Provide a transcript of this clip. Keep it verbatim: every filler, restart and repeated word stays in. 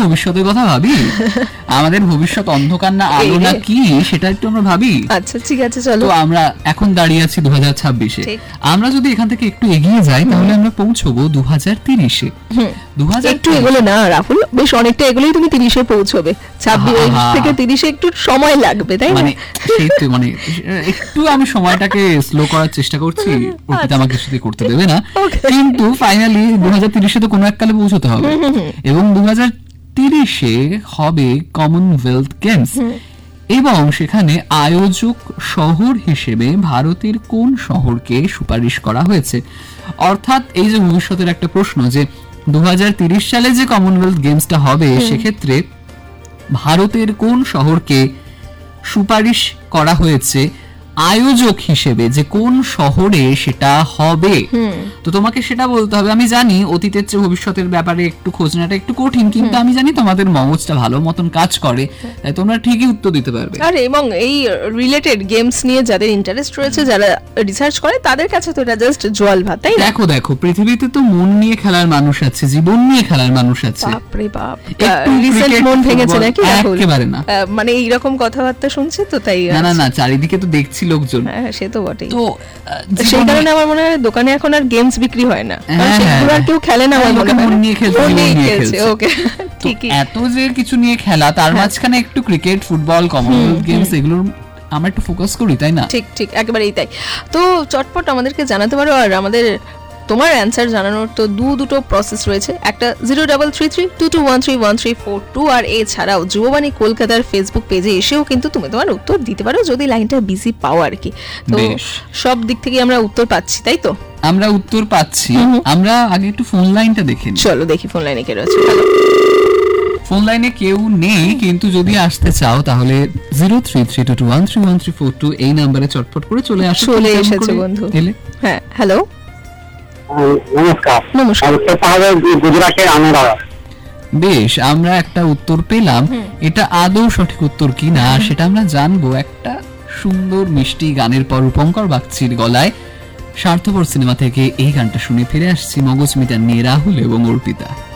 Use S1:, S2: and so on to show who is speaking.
S1: ভবিষ্যতের কথা ভাবি, আমাদের ভবিষ্যৎ অন্ধকার না আলো না কি সেটা একটু আমরা ভাবি।
S2: আচ্ছা ঠিক আছে চলো।
S1: তো আমরা এখন দাঁড়িয়ে আছি দু হাজার ছাব্বিশে, আমরা যদি এখান থেকে একটু এগিয়ে যাই তাহলে আমরা পৌঁছবো দু হাজার তিরিশে।
S2: একটু এগোলে না রাহুল, বেশ অনেকটা এগোলেই তুমি তিরিশে পৌঁছবে, ছাব্বিশ থেকে তিরিশে একটু সময় লাগবে, তাই না?
S1: সেই তো মানে একটু আমি সময়টাকে স্লো করার চেষ্টা করছি, অর্পিতা আমাকে সেটা করতে দেবে না, কিন্তু ফাইনালি দু হাজার তিরিশে তো কোনো এককালে পৌঁছতে হবে। এবং দু হাজার তিরিশে হবে কমনওয়েলথ গেমস, এবং সেখানে আয়োজক শহর হিসেবে ভারতের কোন শহরকে সুপারিশ করা হয়েছে? অর্থাৎ এই যে ভবিষ্যতের একটা প্রশ্ন যে দু হাজার তিরিশ সালে যে কমনওয়েলথ গেমসটা হবে সেক্ষেত্রে ভারতের কোন শহরকে সুপারিশ করা হয়েছে আয়োজক হিসেবে, যে কোন শহরে সেটা হবে। তো তোমাকে সেটা বলতে হবে। আমি জানি অতীতের চেয়ে ভবিষ্যতের ব্যাপারে একটু খোঁজ নেওয়াটা একটু কঠিন, কিন্তু আমি জানি তোমাদের মগজটা ভালো মতন কাজ করে, তাই তোমরা ঠিকই উত্তর দিতে পারবে।
S2: আর এবং এই রিলেটেড গেমস নিয়ে যাদের ইন্টারেস্ট রয়েছে, যারা রিসার্চ করে, তাদের কাছে তো এটা জাস্ট জল ভাত, তাই না?
S1: দেখো দেখো পৃথিবীতে তো মন নিয়ে খেলার মানুষ আছে, জীবন নিয়ে খেলার মানুষ আছে।
S2: বাপ রে বাপ, রিসেন্ট মন ভেঙেছে নাকি?
S1: একেবারে না,
S2: মানে এইরকম কথাবার্তা শুনছি তো তাই।
S1: না না না, চারিদিকে তো দেখছি লোকজন।
S2: হ্যাঁ সে তো বটেই।
S1: তো
S2: সেই কারণে আমার মনে হয় দোকানে এখন আর গেমস বিক্রি হয় না, সেগুলো আর কেউ খেলে না, আমার মনে হয়
S1: মন নিয়ে খেলছে।
S2: ওকে ঠিকই।
S1: এত যে কিছু নিয়ে খেলা, তার মাঝখানে একটু ক্রিকেট, ফুটবল, কমনওয়েলথ গেমস এগুলোর আমরা একটু ফোকাস করি, তাই না?
S2: ঠিক ঠিক একেবারেই তাই। তো চটপট আমাদেরকে জানাতে পারো, আর আমাদের তোমার অ্যান্সার জানানোর তো দু দুটো প্রসেস রয়েছে, একটা zero double three three two two one three one three four two, আর এছাড়াও যুববাণী কলকাতার ফেসবুক পেজে এসেও কিন্তু তুমি তোমার উত্তর দিতে পারো, যদি লাইনটা বিজি পাও আর কি। তো সব দিক থেকে আমরা উত্তর পাচ্ছি, তাই তো?
S1: আমরা উত্তর পাচ্ছি। আমরা আগে একটু ফোন লাইনটা দেখি।
S2: চলো দেখি ফোন লাইনে কে রয়েছে।
S1: ফোন লাইনে কেউ নেই, কিন্তু যদি আসতে চাও তাহলে zero three three two two one three one three four two এই নাম্বারে চটপট করে চলে আসো।
S2: চলে এসেছে বন্ধু। হ্যাঁ হ্যালো,
S3: নমস্কার।
S2: নমস্কার।
S3: গুজরাটের আনোয়ার।
S1: বেশ, আমরা একটা উত্তর পেলাম, এটা আদৌ সঠিক উত্তর কিনা সেটা আমরা জানবো একটা সুন্দর মিষ্টি গানের পর। রূপঙ্কর বাগচির গলায় স্বার্থপর সিনেমা থেকে এই গানটা শুনে ফিরে আসছি মগজ মিটার নিয়ে রাহুল এবং অর্পিতা।